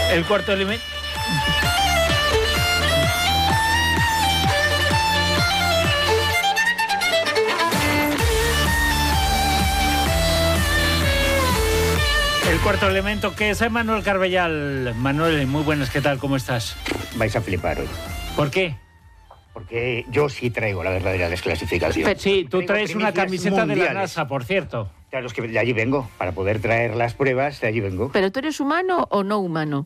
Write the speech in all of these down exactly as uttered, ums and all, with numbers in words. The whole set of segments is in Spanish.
El cuarto elemento... El cuarto elemento, que es Manuel Carbellal. Manuel, muy buenas, ¿qué tal? ¿Cómo estás? Vais a flipar hoy. ¿Por qué? Porque yo sí traigo la verdadera desclasificación. Pero, sí, tú traes una camiseta mundiales. de la NASA, por cierto. Claro, es que de allí vengo. Para poder traer las pruebas, de allí vengo. ¿Pero tú eres humano o no humano?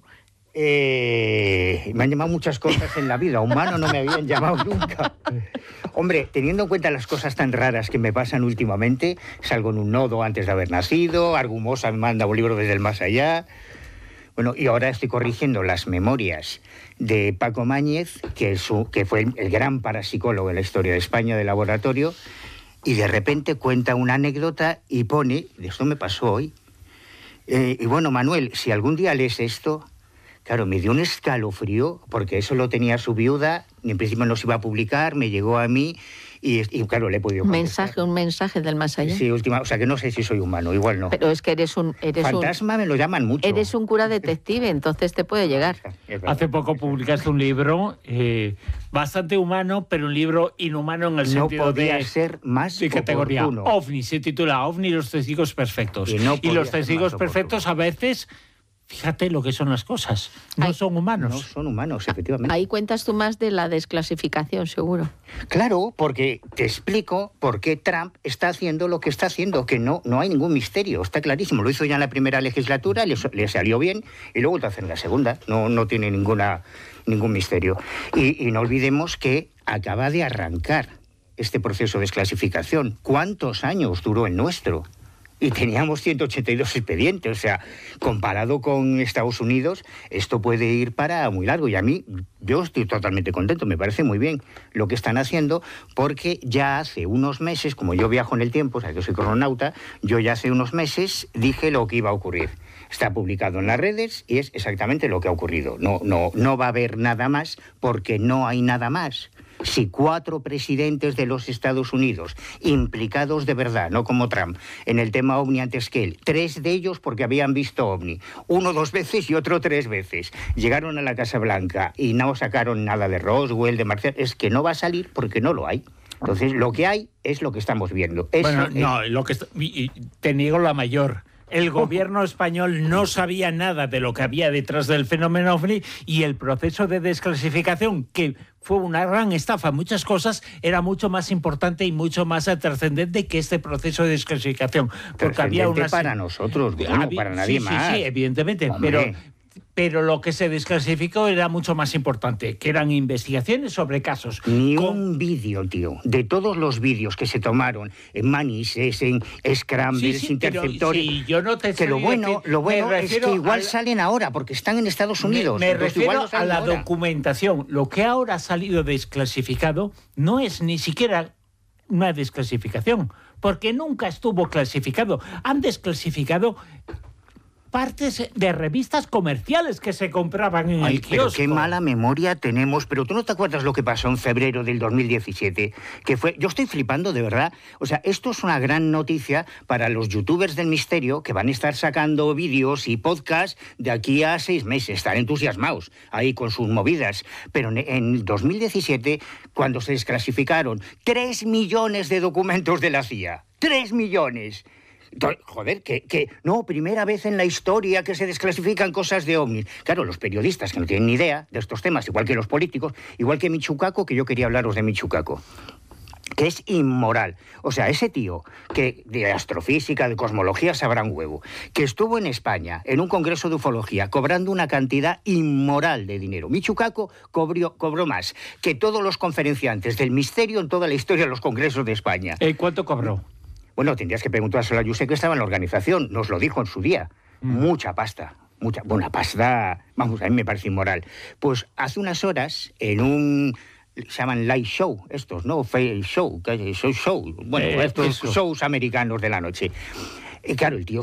Eh, me han llamado muchas cosas en la vida. Humano no me habían llamado nunca. Hombre, teniendo en cuenta las cosas tan raras que me pasan últimamente, salgo en un nodo antes de haber nacido, Argumosa me manda un libro desde el más allá. Bueno, y ahora estoy corrigiendo las memorias de Paco Mañez, que, es su, que fue el, el gran parapsicólogo en la historia de España de laboratorio, y de repente cuenta una anécdota y pone, esto me pasó hoy, eh, y bueno, Manuel, si algún día lees esto... Claro, me dio un escalofrío, porque eso lo tenía su viuda, en principio no se iba a publicar, me llegó a mí, y, y claro, le he podido contestar. Mensaje, un mensaje del más allá. Sí, última, o sea, que no sé si soy humano, igual no. Pero es que eres un... Eres Fantasma un, me lo llaman mucho. Eres un cura detective, entonces te puede llegar. Hace poco publicaste un libro eh, bastante humano, pero un libro inhumano en el no sentido podía de... ser más de categoría oportuno. OVNI, se titula OVNI y los testigos perfectos. Y, no y los testigos perfectos a veces... Fíjate lo que son las cosas. No Ay, son humanos. No son humanos, efectivamente. Ahí cuentas tú más de la desclasificación, seguro. Claro, porque te explico por qué Trump está haciendo lo que está haciendo, que no, no hay ningún misterio, está clarísimo. Lo hizo ya en la primera legislatura, le, le salió bien, y luego lo hace en la segunda. No, no tiene ninguna, ningún misterio. Y, y no olvidemos que acaba de arrancar este proceso de desclasificación. ¿Cuántos años duró el nuestro? Y teníamos ciento ochenta y dos expedientes, o sea, comparado con Estados Unidos, esto puede ir para muy largo. Y a mí, yo estoy totalmente contento, me parece muy bien lo que están haciendo, porque ya hace unos meses, como yo viajo en el tiempo, o sea, que soy crononauta, yo ya hace unos meses dije lo que iba a ocurrir. Está publicado en las redes y es exactamente lo que ha ocurrido. No, no, no va a haber nada más porque no hay nada más. Si cuatro presidentes de los Estados Unidos, implicados de verdad, no como Trump, en el tema OVNI antes que él, tres de ellos porque habían visto OVNI, uno dos veces y otro tres veces, llegaron a la Casa Blanca y no sacaron nada de Roswell, de Marcial, es que no va a salir porque no lo hay. Entonces, lo que hay es lo que estamos viendo. Eso bueno, es... no, lo que te niego la mayor. El gobierno español no sabía nada de lo que había detrás del fenómeno OVNI y el proceso de desclasificación, que fue una gran estafa en muchas cosas, era mucho más importante y mucho más trascendente que este proceso de desclasificación. Porque había una... para nosotros, bueno, había... para nadie sí, más. Sí, sí, evidentemente, Hombre. pero... Pero lo que se desclasificó era mucho más importante, que eran investigaciones sobre casos. Ni con... un vídeo, tío. De todos los vídeos que se tomaron en Manises, en Scrambles, sí, sí, interceptores... Pero, sí, yo no te que lo bueno, lo bueno es que igual la... salen ahora, porque están en Estados Unidos. Me, me refiero a la ahora. documentación. Lo que ahora ha salido desclasificado no es ni siquiera una desclasificación, porque nunca estuvo clasificado. Han desclasificado... partes de revistas comerciales que se compraban en Ay, el pero kiosco. Qué mala memoria tenemos. Pero tú no te acuerdas lo que pasó en febrero del dos mil diecisiete, que fue... Yo estoy flipando, de verdad. O sea, esto es una gran noticia para los youtubers del misterio que van a estar sacando vídeos y podcasts de aquí a seis meses. Están entusiasmados ahí con sus movidas. Pero en, en dos mil diecisiete, cuando se desclasificaron tres millones de documentos de la C I A, ¡tres millones! Joder, que, que no, primera vez en la historia que se desclasifican cosas de OVNIs. Claro, los periodistas que no tienen ni idea de estos temas, igual que los políticos, igual que Michio Kaku, que yo quería hablaros de Michio Kaku, que es inmoral. O sea, ese tío que de astrofísica, de cosmología, sabrá un huevo, que estuvo en España, en un congreso de ufología, cobrando una cantidad inmoral de dinero. Michio Kaku cobró, cobró más que todos los conferenciantes del misterio en toda la historia de los congresos de España. ¿Y cuánto cobró? Bueno, tendrías que preguntárselo a José, que estaba en la organización. Nos lo dijo en su día. Mm. Mucha pasta. Mucha, buena pasta. Vamos, a mí me parece inmoral. Pues hace unas horas, en un... se llaman live show, estos, ¿no? Fail show, show, show. Bueno, eh, estos eso. shows americanos de la noche. Y claro, el tío